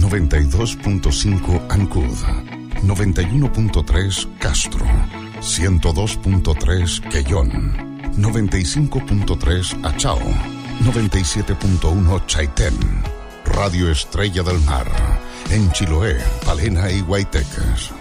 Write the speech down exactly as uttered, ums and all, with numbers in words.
noventa y dos punto cinco Ancud, noventa y uno punto tres Castro, ciento dos punto tres Quellón, noventa y cinco punto tres Achao, noventa y siete punto uno Chaitén, Radio Estrella del Mar, en Chiloé, Palena y Guaytecas.